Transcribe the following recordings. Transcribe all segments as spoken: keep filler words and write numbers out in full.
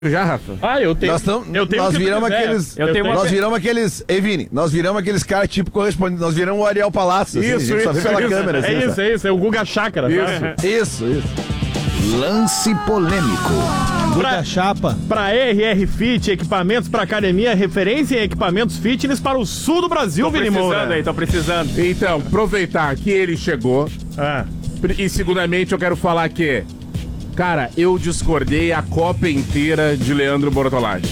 Já, Rafa? Ah, eu tenho. Nós, tamo, eu tenho nós que viramos quiser. aqueles. Eu tenho nós uma... viramos aqueles. Ei, Vini, nós viramos aqueles caras tipo correspondente. Nós viramos o Ariel Palácio. Isso, assim, a gente só vê isso, pela isso. câmera. É assim, isso, sabe? é isso. É o Guga Chácara. Isso. Isso, isso. Lance polêmico. Pra, Chapa. pra R R Fit, equipamentos pra academia, referência em equipamentos fitness para o sul do Brasil, Vini Moura. aí, tô precisando. Então, aproveitar que ele chegou. Ah. E segundamente eu quero falar que, cara, eu discordei a Copa inteira de Leandro Bortolatti.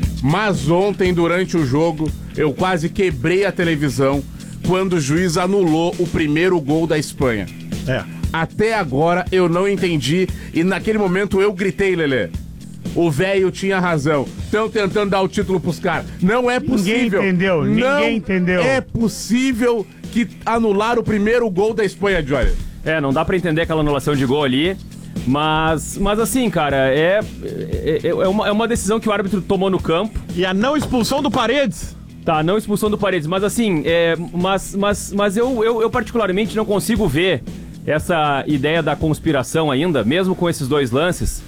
Mas ontem, durante o jogo, eu quase quebrei a televisão quando o juiz anulou o primeiro gol da Espanha. É. Até agora eu não entendi e naquele momento eu gritei, Lelê. O velho tinha razão. Estão tentando dar o título pros caras. Não é possível. Ninguém entendeu, ninguém não entendeu. É possível que anular o primeiro gol da Espanha, Johnny. É, não dá pra entender aquela anulação de gol ali. Mas, mas assim, cara, é, é, é, uma, é uma decisão que o árbitro tomou no campo. E a não expulsão do Paredes? Tá, não expulsão do Paredes. Mas assim, é, mas, mas, mas eu, eu, eu particularmente não consigo ver essa ideia da conspiração ainda, mesmo com esses dois lances.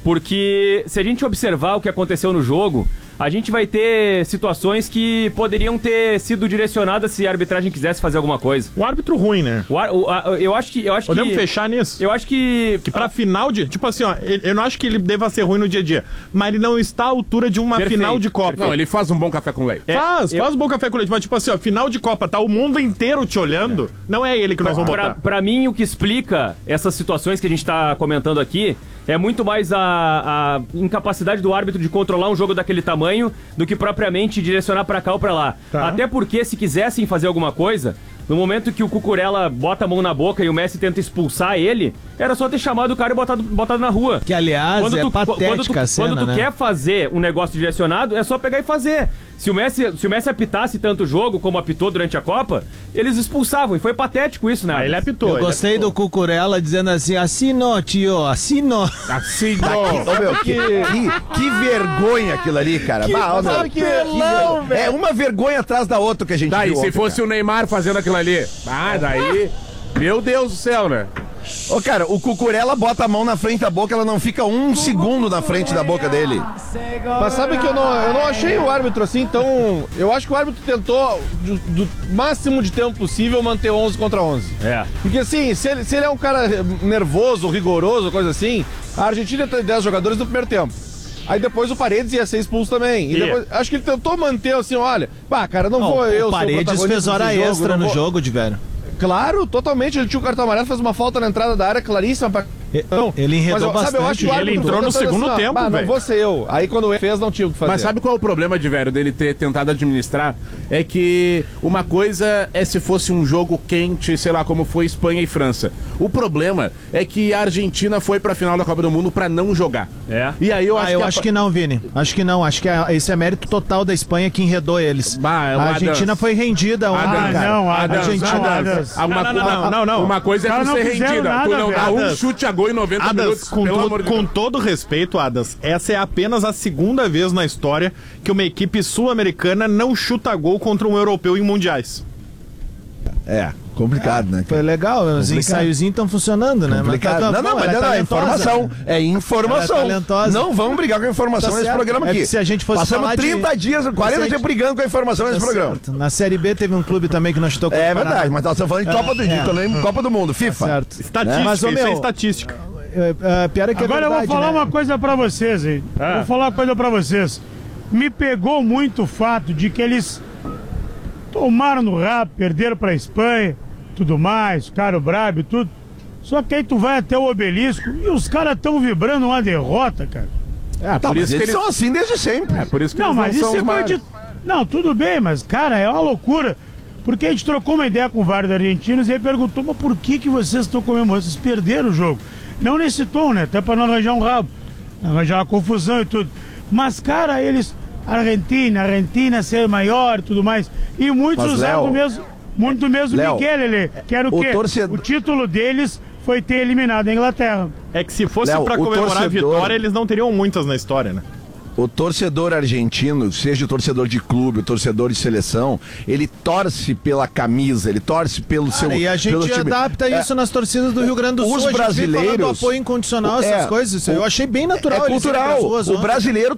Porque se a gente observar o que aconteceu no jogo, a gente vai ter situações que poderiam ter sido direcionadas se a arbitragem quisesse fazer alguma coisa. O árbitro ruim, né? O, ar- o, a- eu acho que... Eu acho Podemos que, fechar nisso? Eu acho que... Que pra final de... Tipo assim, ó, ele- eu não acho que ele deva ser ruim no dia a dia, mas ele não está à altura de uma Perfeito, final de Copa. Não, ele faz um bom café com leite. É, Faz, eu- faz um bom café com leite, mas tipo assim, ó, final de Copa, tá o mundo inteiro te olhando, não é ele que nós vamos Pra, botar. pra mim, o que explica essas situações que a gente tá comentando aqui é muito mais a, a incapacidade do árbitro de controlar um jogo daquele tamanho do que propriamente direcionar pra cá ou pra lá. Tá. Até porque, se quisessem fazer alguma coisa, no momento que o Cucurella bota a mão na boca e o Messi tenta expulsar ele, era só ter chamado o cara e botado, botado na rua. Que, aliás, Quando é tu, patética quando tu, a cena, quando tu né? quer fazer um negócio direcionado, é só pegar e fazer. Se o Messi, se o Messi apitasse tanto o jogo como apitou durante a Copa, eles expulsavam. E foi patético isso, né? Ah, ele apitou. Eu ele gostei do Cucurella dizendo assim, assim não, tio, assim não. Assim, Ô, meu, que, que, que vergonha aquilo ali, cara. Bah, ô, meu, que- que ver- É uma vergonha atrás da outra que a gente Daí, viu se ontem, fosse cara. o Neymar fazendo aquilo ali. Ah, daí. Meu Deus do céu, né? Ô, cara, o Cucurella bota a mão na frente da boca, ela não fica um segundo na frente da boca dele. Mas sabe que eu não, eu não achei o árbitro assim tão... Eu acho que o árbitro tentou, do, do máximo de tempo possível, manter onze contra onze. É. Porque assim, se ele, se ele é um cara nervoso, rigoroso, coisa assim, a Argentina tem dez jogadores no primeiro tempo. Aí depois o Paredes ia ser expulso também. E Ia. depois, acho que ele tentou manter assim, olha, pá, cara, não, Não, vou eu o ser o Paredes protagonista fez hora desse jogo, extra não no vou- jogo, de velho. Claro, totalmente. Ele tinha o cartão amarelo, fez uma falta na entrada da área claríssima pra... E- Não, ele enredou mas, sabe, eu acho que o bastante. Ele árbitro entrou no tentando segundo ó, tempo, bah, velho. Não vou ser eu. Aí quando ele fez, não tinha o que fazer. Mas sabe qual é o problema de velho dele ter tentado administrar? É que uma coisa é se fosse um jogo quente, sei lá, como foi Espanha e França. O problema é que a Argentina foi pra final da Copa do Mundo pra não jogar. É. E aí eu acho Ah, eu que. a- acho que não, Vini. Acho que não. Acho que é- esse é mérito total da Espanha que enredou eles. Bah, o a Argentina Adams. foi rendida ontem, Adams, cara. não, a Adams, Argentina... Adams. Ah, uma, Não, não, não, não, não. uma coisa é Os tu caras ser não fizeram rendida. nada, tu não dá velho. um Adams. chute a gol em noventa Adas, minutos. com, pelo todo, amor de com Deus. todo respeito, Adas, essa é apenas a segunda vez na história que uma equipe sul-americana não chuta gol contra um europeu em mundiais. É, complicado, né? Foi legal, os Complicado. ensaiozinhos estão funcionando, né? Complicado. Mas tá- Não, não, mas ela não, é talentosa. informação. É informação. Ela é talentosa. Não vamos brigar com a informação Tá nesse certo. programa É aqui. que se a gente fosse Passamos falar de- trinta dias, quarenta Se a dias gente- brigando com a informação nesse Tá programa. certo. Na Série B teve um clube também que não chutou É contra o verdade, mas nós estamos falando de Copa do, É. de Copa do Mundo, FIFA. Certo. Estatística, Mas, ô, isso é meu, estatística. É, é, pior é que Agora é verdade, eu vou falar né? uma coisa pra vocês, hein? Ah. Vou falar uma coisa pra vocês. Me pegou muito o fato de que eles tomaram no rabo, perderam pra Espanha, tudo mais, ficaram brabo e tudo. Só que aí tu vai até o obelisco e os caras tão vibrando uma derrota, cara. É, Tá, por mas isso que eles eles são assim desde sempre. É, por isso que Não, eles mas não isso são é os coisa maiores. de... Não, tudo bem, mas, cara, é uma loucura. Porque a gente trocou uma ideia com vários argentinos e aí perguntou, mas por que, que vocês estão comemorando? Vocês perderam o jogo. Não nesse tom, né? Até pra não arranjar um rabo. Arranjar uma confusão e tudo. Mas, cara, eles... Argentina, Argentina ser maior e tudo mais. E muitos Mas, usaram Léo, o mesmo... Muito mesmo Léo, Miguel, ele. Que era o, o quê? torcedor- O título deles foi ter eliminado a Inglaterra. É que se fosse Léo, pra o comemorar a torcedor- vitória, eles não teriam muitas na história, né? O torcedor argentino, seja o torcedor de clube, o torcedor de seleção, ele torce pela camisa, ele torce pelo seu E a pelo gente time. adapta É, isso nas torcidas do Rio Grande do Sul. os A gente vem falando do brasileiros- apoio incondicional, essas É, coisas. Isso eu achei bem natural. É eles irem cultural. pras ruas O ontem. brasileiro